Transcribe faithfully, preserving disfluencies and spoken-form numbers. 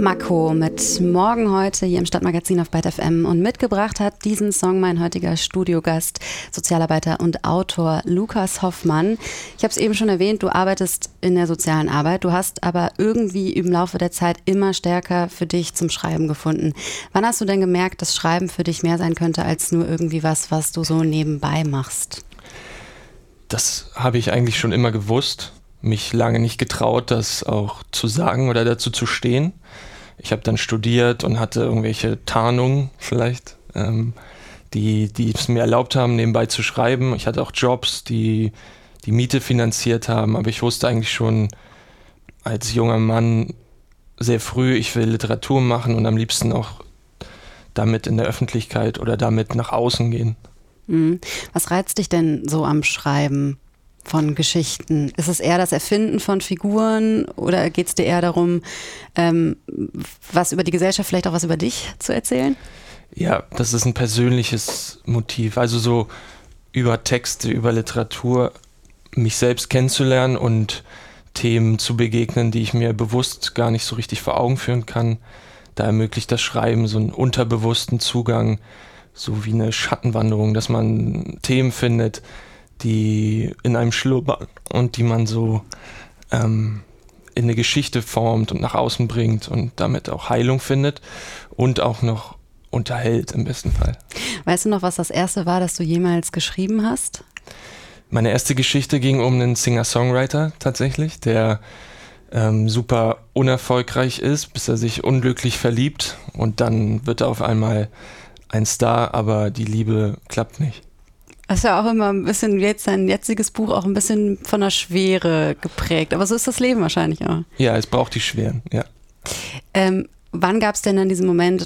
Mako mit Morgen heute hier im Stadtmagazin auf Byte F M und mitgebracht hat diesen Song mein heutiger Studiogast, Sozialarbeiter und Autor Lukas Hoffmann. Ich habe es eben schon erwähnt, du arbeitest in der sozialen Arbeit, du hast aber irgendwie im Laufe der Zeit immer stärker für dich zum Schreiben gefunden. Wann hast du denn gemerkt, dass Schreiben für dich mehr sein könnte als nur irgendwie was, was du so nebenbei machst? Das habe ich eigentlich schon immer gewusst, mich lange nicht getraut, das auch zu sagen oder dazu zu stehen. Ich habe dann studiert und hatte irgendwelche Tarnungen vielleicht, ähm, die, die es mir erlaubt haben, nebenbei zu schreiben. Ich hatte auch Jobs, die die Miete finanziert haben, aber ich wusste eigentlich schon als junger Mann sehr früh, ich will Literatur machen und am liebsten auch damit in der Öffentlichkeit oder damit nach außen gehen. Mhm. Was reizt dich denn so am Schreiben von Geschichten? Ist es eher das Erfinden von Figuren oder geht es dir eher darum, ähm, was über die Gesellschaft, vielleicht auch was über dich zu erzählen? Ja, das ist ein persönliches Motiv. Also so über Texte, über Literatur mich selbst kennenzulernen und Themen zu begegnen, die ich mir bewusst gar nicht so richtig vor Augen führen kann. Da ermöglicht das Schreiben so einen unterbewussten Zugang, so wie eine Schattenwanderung, dass man Themen findet, die in einem schlummern und die man so ähm, in eine Geschichte formt und nach außen bringt und damit auch Heilung findet und auch noch unterhält im besten Fall. Weißt du noch, was das erste war, das du jemals geschrieben hast? Meine erste Geschichte ging um einen Singer-Songwriter tatsächlich, der ähm, super unerfolgreich ist, bis er sich unglücklich verliebt und dann wird er auf einmal ein Star, aber die Liebe klappt nicht. Das ist ja auch immer ein bisschen, jetzt sein jetziges Buch auch ein bisschen von der Schwere geprägt. Aber so ist das Leben wahrscheinlich auch. Ja, es braucht die Schweren, ja. Ähm, wann gab es denn dann diesen Moment,